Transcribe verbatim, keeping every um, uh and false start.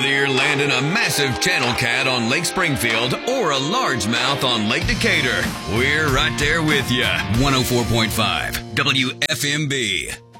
You're landing a massive channel cat on Lake Springfield or a largemouth on Lake Decatur. We're right there with you. one oh four point five W F M B.